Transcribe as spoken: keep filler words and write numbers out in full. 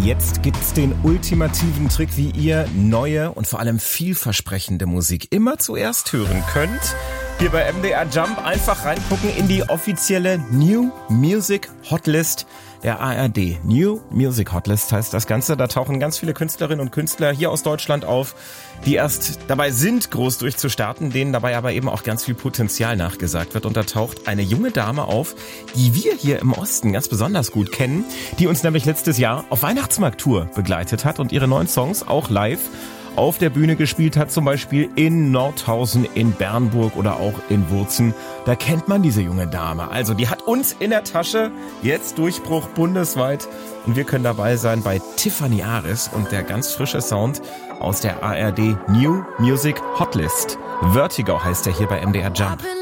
Jetzt gibt's den ultimativen Trick, wie ihr neue und vor allem vielversprechende Musik immer zuerst hören könnt. Hier bei M D R Jump einfach reingucken in die offizielle New Music Hotlist der A R D. New Music Hotlist heißt das Ganze. Da tauchen ganz viele Künstlerinnen und Künstler hier aus Deutschland auf, die erst dabei sind, groß durchzustarten, denen dabei aber eben auch ganz viel Potenzial nachgesagt wird. Und da taucht eine junge Dame auf, die wir hier im Osten ganz besonders gut kennen, die uns nämlich letztes Jahr auf Weihnachtsmarkt-Tour begleitet hat und ihre neuen Songs auch live auf der Bühne gespielt hat, zum Beispiel in Nordhausen, in Bernburg oder auch in Wurzen. Da kennt man diese junge Dame. Also die hat uns in der Tasche, jetzt Durchbruch bundesweit. Und wir können dabei sein bei Tiffany Ares und der ganz frische Sound aus der A R D New Music Hotlist. Vertigo heißt er hier bei M D R Jump.